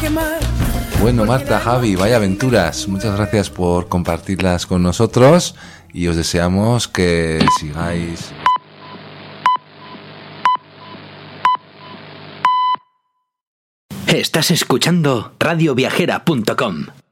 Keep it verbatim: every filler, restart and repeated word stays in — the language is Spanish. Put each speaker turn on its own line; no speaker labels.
Bueno, Marta, Javi, vaya aventuras. Muchas gracias por compartirlas con nosotros y os deseamos que sigáis...
Estás escuchando radio viajera punto com.